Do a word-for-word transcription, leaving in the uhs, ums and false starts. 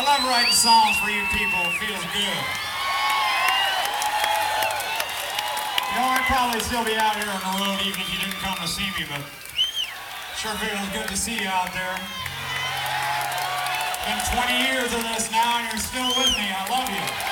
love writing songs for you people. It feels good. You know, I'd probably still be out here on the road even if you didn't come to see me, but sure feels good to see you out there. Been twenty years of this now, and you're still with me. I love you.